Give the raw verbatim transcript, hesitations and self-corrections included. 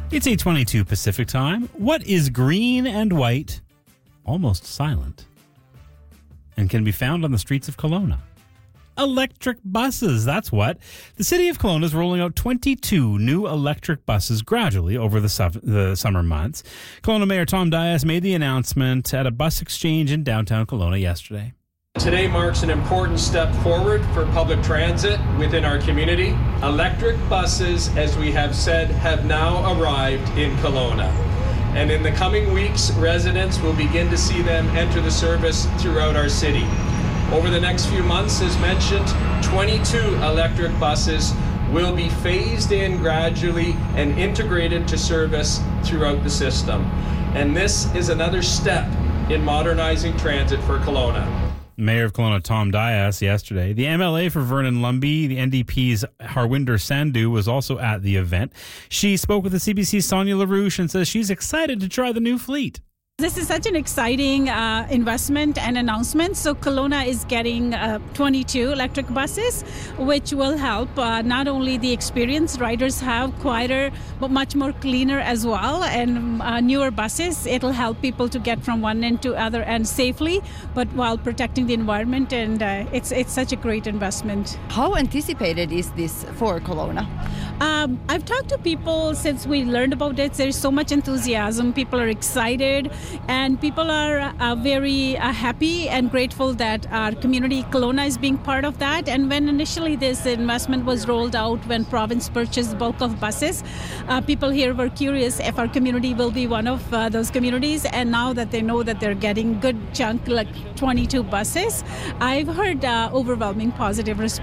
It's eight twenty-two Pacific Time. What is green and white, almost silent, and can be found on the streets of Kelowna? Electric buses, that's what. The city of Kelowna is rolling out twenty-two new electric buses gradually over the, su- the summer months. Kelowna Mayor Tom Dias made the announcement at a bus exchange in downtown Kelowna yesterday. Today marks an important step forward for public transit within our community. Electric buses, as we have said, have now arrived in Kelowna. And in the coming weeks, residents will begin to see them enter the service throughout our city. Over the next few months, as mentioned, twenty-two electric buses will be phased in gradually and integrated to service throughout the system. And this is another step in modernizing transit for Kelowna. Mayor of Kelowna Tom Dias yesterday. The M L A for Vernon Lumby, the N D P's Harwinder Sandhu, was also at the event. She spoke with the C B C's Sonia LaRouche and says she's excited to try the new fleet. This is such an exciting uh, investment and announcement. So Kelowna is getting uh, twenty-two electric buses, which will help uh, not only the experienced riders have quieter, but much more cleaner as well, and uh, newer buses. It'll help people to get from one end to other end safely, but while protecting the environment. And uh, it's it's such a great investment. How anticipated is this for Kelowna? Um, I've talked to people since we learned about it. There's so much enthusiasm. People are excited. And people are uh, very uh, happy and grateful that our community, Kelowna, is being part of that. And when initially this investment was rolled out, when province purchased bulk of buses, uh, people here were curious if our community will be one of uh, those communities. And now that they know that they're getting good chunk, like twenty-two buses, I've heard uh, overwhelming positive response.